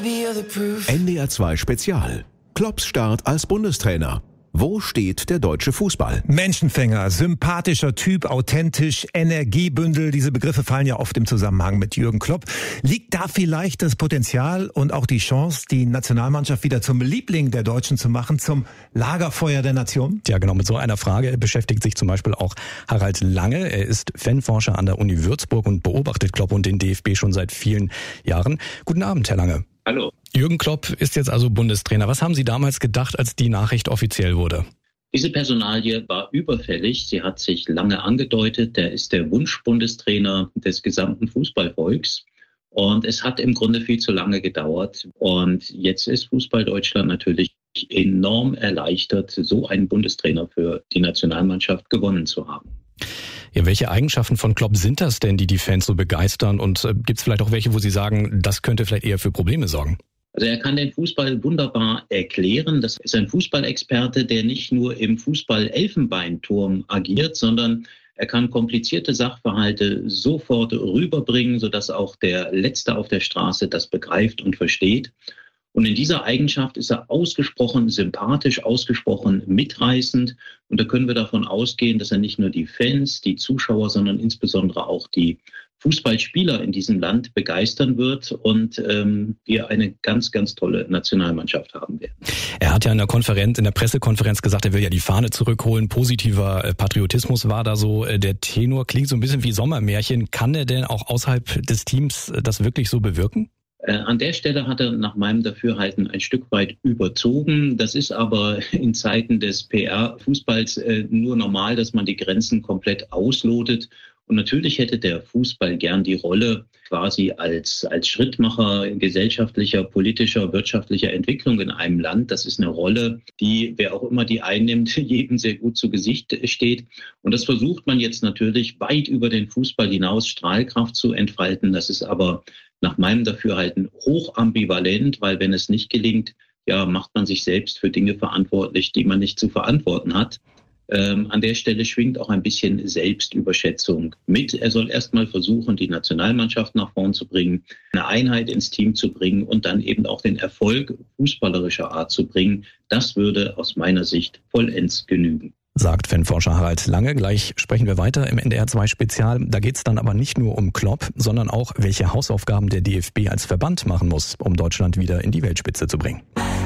NDR 2 Spezial. Klopps Start als Bundestrainer. Wo steht der deutsche Fußball? Menschenfänger, sympathischer Typ, authentisch, Energiebündel. Diese Begriffe fallen ja oft im Zusammenhang mit Jürgen Klopp. Liegt da vielleicht das Potenzial und auch die Chance, die Nationalmannschaft wieder zum Liebling der Deutschen zu machen, zum Lagerfeuer der Nation? Ja, genau, mit so einer Frage beschäftigt sich zum Beispiel auch Harald Lange. Er ist Fanforscher an der Uni Würzburg und beobachtet Klopp und den DFB schon seit vielen Jahren. Guten Abend, Herr Lange. Hallo. Jürgen Klopp ist jetzt also Bundestrainer. Was haben Sie damals gedacht, als die Nachricht offiziell wurde? Diese Personalie war überfällig. Sie hat sich lange angedeutet. Der ist der Wunschbundestrainer des gesamten Fußballvolks. Und es hat im Grunde viel zu lange gedauert. Und jetzt ist Fußball Deutschland natürlich enorm erleichtert, so einen Bundestrainer für die Nationalmannschaft gewonnen zu haben. Ja, welche Eigenschaften von Klopp sind das denn, die Fans so begeistern? Und gibt es vielleicht auch welche, wo Sie sagen, das könnte vielleicht eher für Probleme sorgen? Also er kann den Fußball wunderbar erklären. Das ist ein Fußballexperte, der nicht nur im Fußball-Elfenbeinturm agiert, sondern er kann komplizierte Sachverhalte sofort rüberbringen, sodass auch der Letzte auf der Straße das begreift und versteht. Und in dieser Eigenschaft ist er ausgesprochen sympathisch, ausgesprochen mitreißend. Und da können wir davon ausgehen, dass er nicht nur die Fans, die Zuschauer, sondern insbesondere auch die Fußballspieler in diesem Land begeistern wird und wir eine ganz, ganz tolle Nationalmannschaft haben werden. Er hat ja in der Pressekonferenz gesagt, er will ja die Fahne zurückholen. Positiver Patriotismus war da so der Tenor. Klingt so ein bisschen wie Sommermärchen. Kann er denn auch außerhalb des Teams das wirklich so bewirken? An der Stelle hat er nach meinem Dafürhalten ein Stück weit überzogen. Das ist aber in Zeiten des PR-Fußballs nur normal, dass man die Grenzen komplett auslotet. Und natürlich hätte der Fußball gern die Rolle quasi als Schrittmacher gesellschaftlicher, politischer, wirtschaftlicher Entwicklung in einem Land. Das ist eine Rolle, die, wer auch immer die einnimmt, jedem sehr gut zu Gesicht steht. Und das versucht man jetzt natürlich weit über den Fußball hinaus Strahlkraft zu entfalten. Das ist aber nach meinem Dafürhalten hoch ambivalent, weil wenn es nicht gelingt, ja, macht man sich selbst für Dinge verantwortlich, die man nicht zu verantworten hat. An der Stelle schwingt auch ein bisschen Selbstüberschätzung mit. Er soll erstmal versuchen, die Nationalmannschaft nach vorn zu bringen, eine Einheit ins Team zu bringen und dann eben auch den Erfolg fußballerischer Art zu bringen. Das würde aus meiner Sicht vollends genügen. Sagt Fanforscher Harald Lange. Gleich sprechen wir weiter im NDR 2 Spezial. Da geht es dann aber nicht nur um Klopp, sondern auch, welche Hausaufgaben der DFB als Verband machen muss, um Deutschland wieder in die Weltspitze zu bringen.